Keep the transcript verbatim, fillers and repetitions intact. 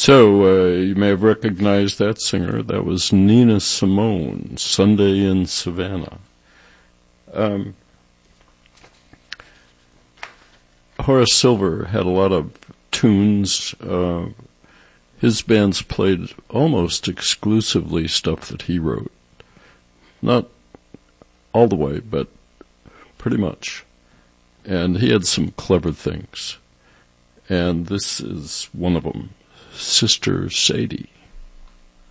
So, uh, you may have recognized that singer. That was Nina Simone, Sunday in Savannah. Um, Horace Silver had a lot of tunes. Uh, his bands played almost exclusively stuff that he wrote. Not all the way, but pretty much. And he had some clever things. And this is one of them. Sister Sadie.